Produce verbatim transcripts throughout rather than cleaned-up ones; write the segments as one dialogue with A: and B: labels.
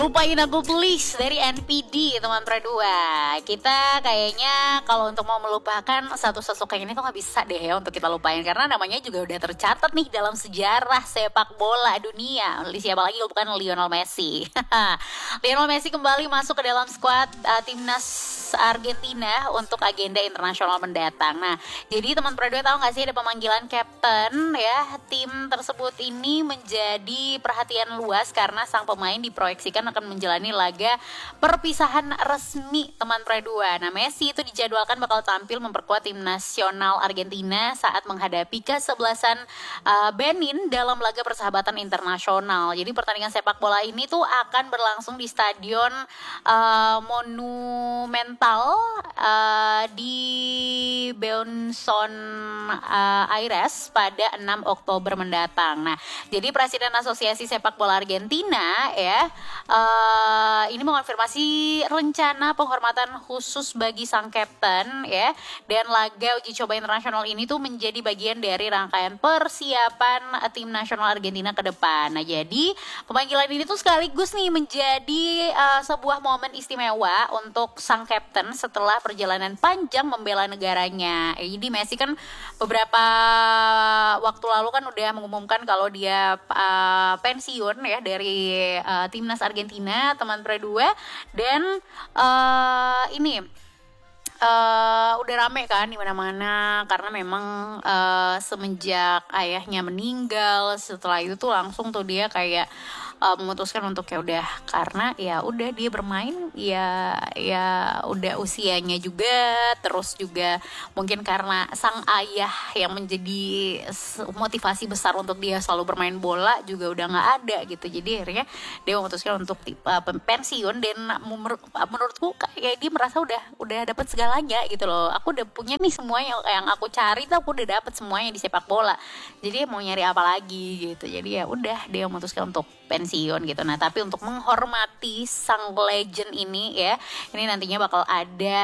A: Lupain Aku Please dari N P D, teman Pradua. Kita kayaknya kalau untuk mau melupakan satu sosok kayak ini tuh gak bisa deh ya untuk kita lupain, karena namanya juga udah tercatat nih dalam sejarah sepak bola dunia. Siapa lagi bukan Lionel Messi. Lionel Messi kembali masuk ke dalam skuad uh, timnas Argentina untuk agenda internasional mendatang. Nah, jadi teman Pradua tahu gak sih ada pemanggilan kapten ya. Tim tersebut ini menjadi perhatian luas karena sang pemain diproyeksikan akan menjalani laga perpisahan resmi, teman Pradua. Nah, Messi itu dijadwalkan bakal tampil memperkuat tim nasional Argentina saat menghadapi kesebelasan uh, Benin dalam laga persahabatan internasional. Jadi pertandingan sepak bola ini tuh akan berlangsung di stadion uh, Monumental uh, di Buenos uh, Aires pada enam Oktober mendatang. Nah, jadi Presiden Asosiasi Sepak Bola Argentina ya Uh, ini mengonfirmasi rencana penghormatan khusus bagi sang kapten ya, dan laga uji coba internasional ini tuh menjadi bagian dari rangkaian persiapan tim nasional Argentina ke depan. Nah, jadi pemanggilan ini tuh sekaligus nih menjadi uh, sebuah momen istimewa untuk sang kapten setelah perjalanan panjang membela negaranya. Eh, jadi Messi kan beberapa waktu lalu kan udah mengumumkan kalau dia uh, pensiun ya dari uh, timnas Argentina, teman Pradua. Dan uh, ini uh, udah rame kan di mana-mana karena memang uh, semenjak ayahnya meninggal, setelah itu tuh langsung tuh dia kayak uh, memutuskan untuk ya udah, karena ya udah dia bermain ya ya udah usianya juga, terus juga mungkin karena sang ayah yang menjadi motivasi besar untuk dia selalu bermain bola juga udah nggak ada gitu. Jadi akhirnya dia memutuskan untuk uh, pensiun, dan menurutku kayak dia merasa udah udah dapat segalanya gitu loh. Aku udah punya nih semua yang, yang aku cari tuh, aku udah dapat semuanya di sepak bola. Jadi mau nyari apa lagi gitu. Jadi ya udah dia memutuskan untuk pensiun gitu. Nah, tapi untuk menghormati sang legend ini ya, ini nantinya bakal ada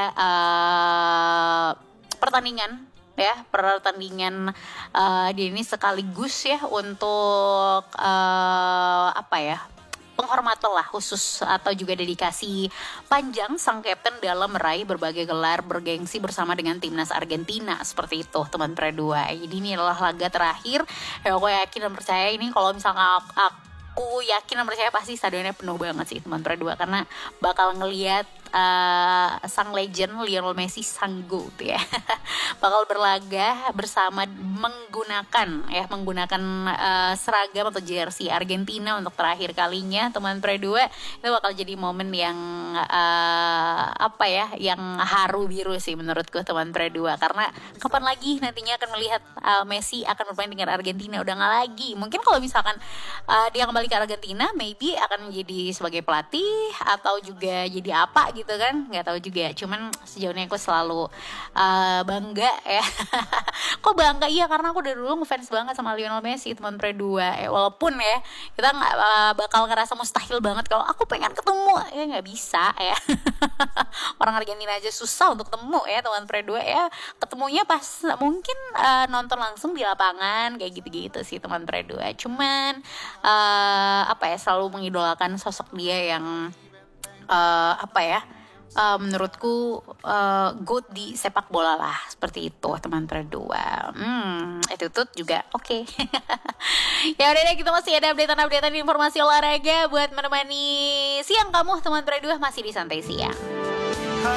A: uh, pertandingan ya, pertandingan uh, di ini sekaligus ya untuk uh, apa ya, penghormatan lah khusus atau juga dedikasi panjang sang kapten dalam meraih berbagai gelar bergengsi bersama dengan timnas Argentina, seperti itu teman Pradua. Jadi ini adalah laga terakhir ya, aku yakin dan percaya ini kalau misalnya aku, aku yakin dan percaya pasti stadionnya penuh banget sih teman Pradua, karena bakal ngelihat uh, sang legend Lionel Messi sang GOAT ya bakal berlaga bersama menggunakan ya menggunakan uh, seragam atau jersey Argentina untuk terakhir kalinya, teman Pradua. Itu bakal jadi momen yang uh, apa ya, yang haru biru sih menurutku teman Pradua, karena kapan lagi nantinya akan melihat uh, Messi akan bermain dengan Argentina? Udah nggak lagi. Mungkin kalau misalkan uh, dia kembali ke Argentina, maybe akan jadi sebagai pelatih atau juga jadi apa gitu kan, nggak tahu juga. Cuman sejauh ini aku selalu uh, bangga ya kok bangga, iya karena aku dari dulu ngefans banget sama Lionel Messi, teman Pradua ya. Walaupun ya kita nggak uh, bakal ngerasa mustahil banget kalau aku pengen ketemu, ya nggak bisa ya orang Argentina aja susah untuk ketemu ya teman Pradua ya, ketemunya pas mungkin uh, nonton langsung di lapangan kayak gitu-gitu sih teman Pradua. Cuman uh, apa ya, selalu mengidolakan sosok dia yang uh, apa ya, Uh, menurutku uh, GOAT di sepak bola lah, seperti itu teman Pradua. Hmm, itu tuh juga oke. Okay. Ya udah deh, kita masih ada update-update informasi olahraga buat menemani siang kamu teman Pradua, masih di Santai Siang.